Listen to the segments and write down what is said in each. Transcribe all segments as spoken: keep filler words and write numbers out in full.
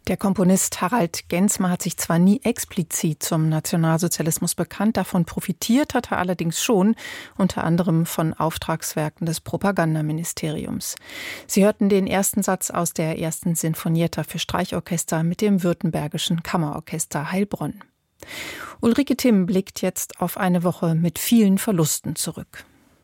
Der Komponist Harald Gensmer hat sich zwar nie explizit zum Nationalsozialismus bekannt, davon profitiert hat er allerdings schon, unter anderem von Auftragswerken des Propagandaministeriums. Sie hörten den ersten Satz aus der ersten Sinfonietta für Streichorchester mit dem Württembergischen Kammerorchester Heilbronn. Ulrike Timm blickt jetzt auf eine Woche mit vielen Verlusten zurück.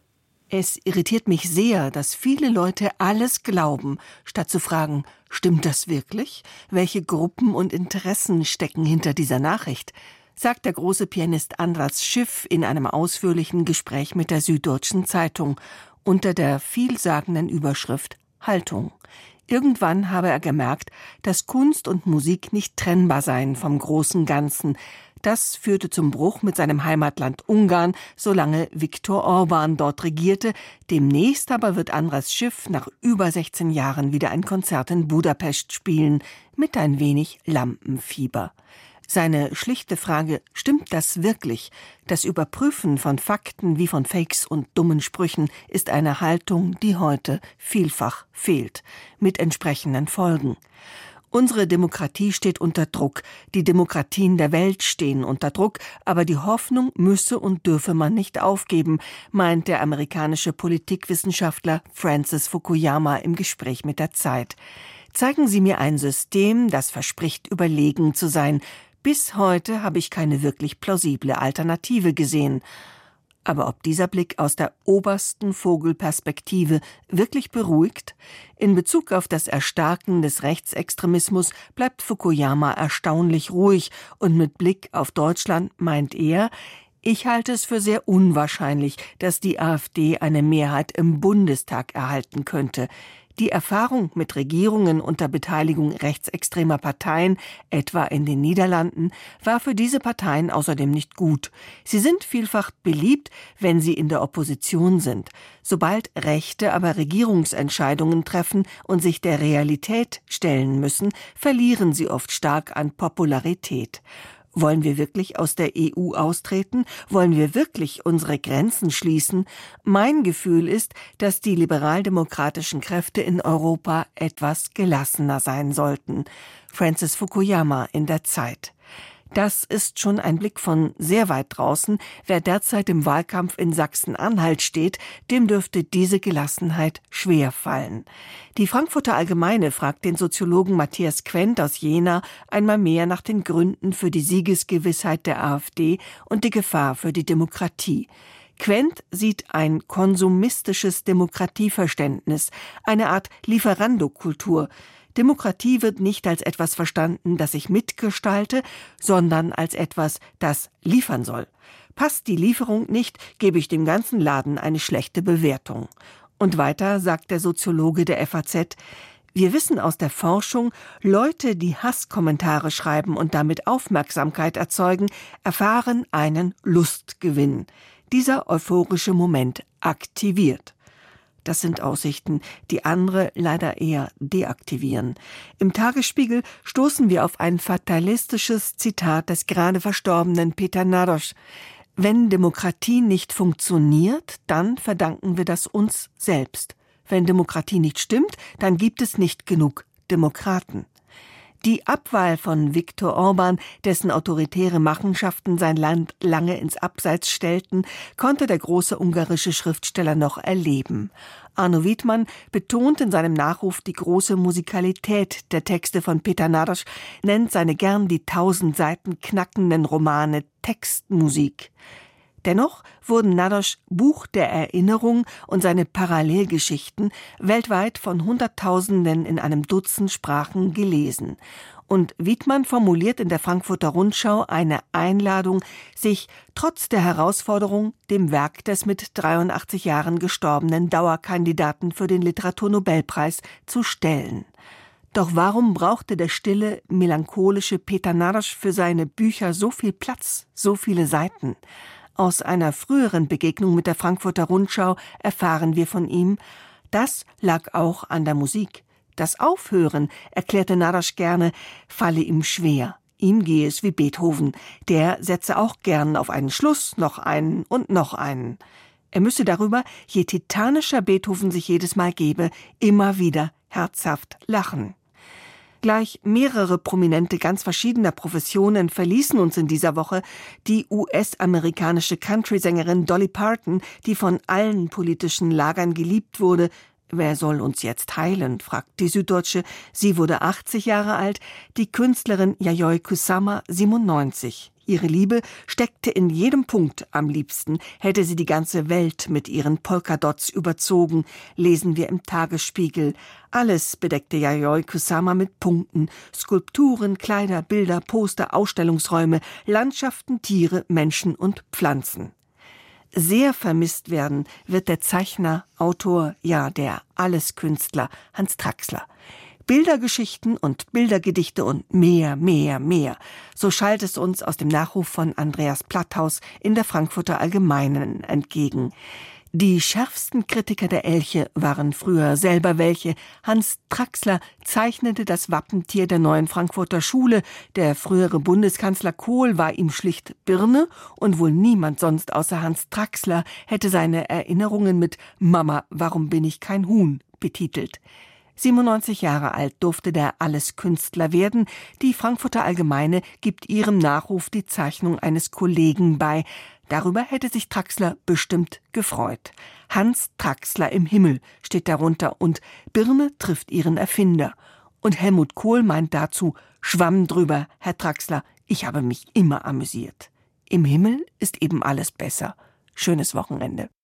Es irritiert mich sehr, dass viele Leute alles glauben, statt zu fragen, stimmt das wirklich? Welche Gruppen und Interessen stecken hinter dieser Nachricht? Sagt der große Pianist Andras Schiff in einem ausführlichen Gespräch mit der Süddeutschen Zeitung unter der vielsagenden Überschrift Haltung. Irgendwann habe er gemerkt, dass Kunst und Musik nicht trennbar seien vom großen Ganzen. Das führte zum Bruch mit seinem Heimatland Ungarn, solange Viktor Orbán dort regierte. Demnächst aber wird Andras Schiff nach über sechzehn Jahren wieder ein Konzert in Budapest spielen, mit ein wenig Lampenfieber. Seine schlichte Frage, stimmt das wirklich? Das Überprüfen von Fakten wie von Fakes und dummen Sprüchen ist eine Haltung, die heute vielfach fehlt, mit entsprechenden Folgen. Unsere Demokratie steht unter Druck, die Demokratien der Welt stehen unter Druck, aber die Hoffnung müsse und dürfe man nicht aufgeben, meint der amerikanische Politikwissenschaftler Francis Fukuyama im Gespräch mit der Zeit. Zeigen Sie mir ein System, das verspricht, überlegen zu sein. Bis heute habe ich keine wirklich plausible Alternative gesehen. Aber ob dieser Blick aus der obersten Vogelperspektive wirklich beruhigt? In Bezug auf das Erstarken des Rechtsextremismus bleibt Fukuyama erstaunlich ruhig und mit Blick auf Deutschland meint er, ich halte es für sehr unwahrscheinlich, dass die AfD eine Mehrheit im Bundestag erhalten könnte. Die Erfahrung mit Regierungen unter Beteiligung rechtsextremer Parteien, etwa in den Niederlanden, war für diese Parteien außerdem nicht gut. Sie sind vielfach beliebt, wenn sie in der Opposition sind. Sobald Rechte aber Regierungsentscheidungen treffen und sich der Realität stellen müssen, verlieren sie oft stark an Popularität. Wollen wir wirklich aus der E U austreten? Wollen wir wirklich unsere Grenzen schließen? Mein Gefühl ist, dass die liberaldemokratischen Kräfte in Europa etwas gelassener sein sollten. Francis Fukuyama in der Zeit. Das ist schon ein Blick von sehr weit draußen. Wer derzeit im Wahlkampf in Sachsen-Anhalt steht, dem dürfte diese Gelassenheit schwer fallen. Die Frankfurter Allgemeine fragt den Soziologen Matthias Quent aus Jena einmal mehr nach den Gründen für die Siegesgewissheit der AfD und die Gefahr für die Demokratie. Quent sieht ein konsumistisches Demokratieverständnis, eine Art Lieferandokultur. Demokratie wird nicht als etwas verstanden, das ich mitgestalte, sondern als etwas, das liefern soll. Passt die Lieferung nicht, gebe ich dem ganzen Laden eine schlechte Bewertung. Und weiter sagt der Soziologe der F A Z, wir wissen aus der Forschung, Leute, die Hasskommentare schreiben und damit Aufmerksamkeit erzeugen, erfahren einen Lustgewinn. Dieser euphorische Moment aktiviert. Das sind Aussichten, die andere leider eher deaktivieren. Im Tagesspiegel stoßen wir auf ein fatalistisches Zitat des gerade verstorbenen Peter Naroš. Wenn Demokratie nicht funktioniert, dann verdanken wir das uns selbst. Wenn Demokratie nicht stimmt, dann gibt es nicht genug Demokraten. Die Abwahl von Viktor Orbán, dessen autoritäre Machenschaften sein Land lange ins Abseits stellten, konnte der große ungarische Schriftsteller noch erleben. Arno Wiedmann betont in seinem Nachruf die große Musikalität der Texte von Peter Naroš, nennt seine gern die tausend Seiten knackenden Romane Textmusik. Dennoch wurden Naroš Buch der Erinnerung und seine Parallelgeschichten weltweit von Hunderttausenden in einem Dutzend Sprachen gelesen. Und Wiedmann formuliert in der Frankfurter Rundschau eine Einladung, sich trotz der Herausforderung dem Werk des mit dreiundachtzig Jahren gestorbenen Dauerkandidaten für den Literaturnobelpreis zu stellen. Doch warum brauchte der stille, melancholische Peter Naroš für seine Bücher so viel Platz, so viele Seiten? Aus einer früheren Begegnung mit der Frankfurter Rundschau erfahren wir von ihm, das lag auch an der Musik. Das Aufhören, erklärte Naroš gerne, falle ihm schwer. Ihm gehe es wie Beethoven. Der setze auch gern auf einen Schluss, noch einen und noch einen. Er müsse darüber, je titanischer Beethoven sich jedes Mal gebe, immer wieder herzhaft lachen. Gleich mehrere Prominente ganz verschiedener Professionen verließen uns in dieser Woche. Die U S-amerikanische Country-Sängerin Dolly Parton, die von allen politischen Lagern geliebt wurde. Wer soll uns jetzt heilen, fragt die Süddeutsche. Sie wurde achtzig Jahre alt, die Künstlerin Yayoi Kusama siebenundneunzig. Ihre Liebe steckte in jedem Punkt. Am liebsten hätte sie die ganze Welt mit ihren Polkadots überzogen, lesen wir im Tagesspiegel. Alles bedeckte Yayoi Kusama mit Punkten. Skulpturen, Kleider, Bilder, Poster, Ausstellungsräume, Landschaften, Tiere, Menschen und Pflanzen. Sehr vermisst werden wird der Zeichner, Autor, ja der Alleskünstler Hans Traxler. Bildergeschichten und Bildergedichte und mehr, mehr, mehr. So schallt es uns aus dem Nachruf von Andreas Platthaus in der Frankfurter Allgemeinen entgegen. Die schärfsten Kritiker der Elche waren früher selber welche. Hans Traxler zeichnete das Wappentier der neuen Frankfurter Schule. Der frühere Bundeskanzler Kohl war ihm schlicht Birne und wohl niemand sonst außer Hans Traxler hätte seine Erinnerungen mit »Mama, warum bin ich kein Huhn« betitelt. siebenundneunzig Jahre alt durfte der Alleskünstler werden. Die Frankfurter Allgemeine gibt ihrem Nachruf die Zeichnung eines Kollegen bei. Darüber hätte sich Traxler bestimmt gefreut. Hans Traxler im Himmel steht darunter und Birne trifft ihren Erfinder. Und Helmut Kohl meint dazu, Schwamm drüber, Herr Traxler, ich habe mich immer amüsiert. Im Himmel ist eben alles besser. Schönes Wochenende.